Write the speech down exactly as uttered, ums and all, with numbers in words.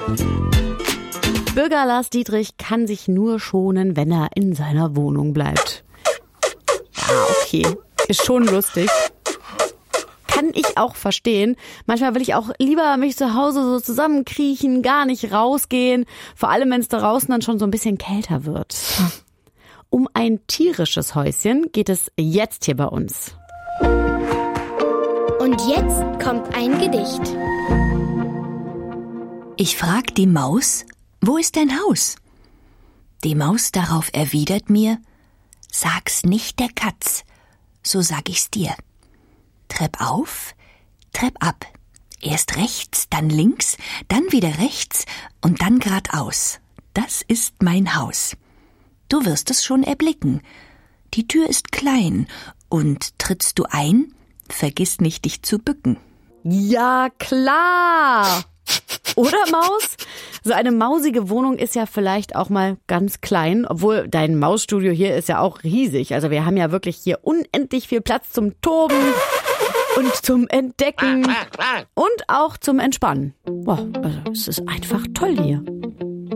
Bürger Lars Dietrich kann sich nur schonen, wenn er in seiner Wohnung bleibt. Ja, okay. Ist schon lustig. Kann ich auch verstehen. Manchmal will ich auch lieber mich zu Hause so zusammenkriechen, gar nicht rausgehen. Vor allem, wenn es da draußen dann schon so ein bisschen kälter wird. Um ein tierisches Häuschen geht es jetzt hier bei uns. Und jetzt kommt ein Gedicht. Ich frag die Maus, wo ist dein Haus? Die Maus darauf erwidert mir, sag's nicht der Katz, so sag ich's dir. Trepp auf, trepp ab, erst rechts, dann links, dann wieder rechts und dann geradeaus. Das ist mein Haus. Du wirst es schon erblicken. Die Tür ist klein und trittst du ein, vergiss nicht, dich zu bücken. Ja, klar! Oder, Maus? So eine mausige Wohnung ist ja vielleicht auch mal ganz klein, obwohl dein Mausstudio hier ist ja auch riesig. Also wir haben ja wirklich hier unendlich viel Platz zum Toben und zum Entdecken und auch zum Entspannen. Boah, also es ist einfach toll hier.